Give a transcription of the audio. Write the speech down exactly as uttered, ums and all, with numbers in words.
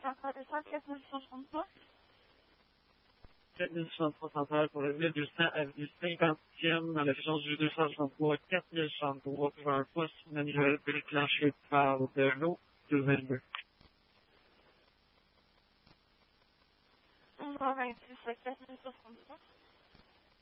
quatre mille cent trente-trois. quatre mille soixante-trois centrales pour le mille deux cents avenue cinquantième dans la région du deux cent soixante-trois, quatre mille soixante-trois pour un poste manuel déclenché par de l'eau deux vingt-deux. On va vingt-six, quatre mille soixante-trois.